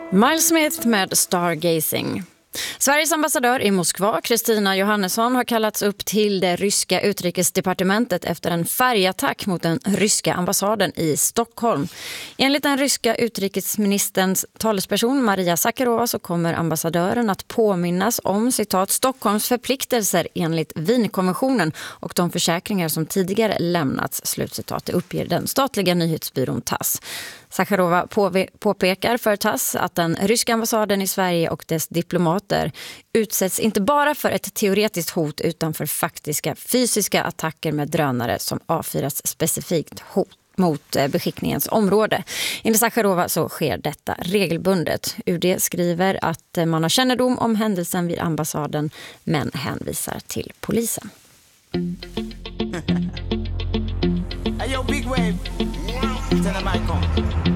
Miles Smith med Stargazing. Sveriges ambassadör i Moskva, Kristina Johannesson, har kallats upp till det ryska utrikesdepartementet efter en färgattack mot den ryska ambassaden i Stockholm. Enligt den ryska utrikesministerns talesperson Maria Zakharova så kommer ambassadören att påminnas om citat Stockholms förpliktelser enligt Wienkonventionen och de försäkringar som tidigare lämnats, slutcitat, det uppger den statliga nyhetsbyrån TASS. Zakharova påpekar för TASS att den ryska ambassaden i Sverige och dess diplomater utsätts inte bara för ett teoretiskt hot utan för faktiska fysiska attacker med drönare som avfyras specifikt mot beskickningens område. Enligt Zakharova så sker detta regelbundet. UD skriver att man har kännedom om händelsen vid ambassaden men hänvisar till polisen. Hey, yo, big wave. Tell them I come.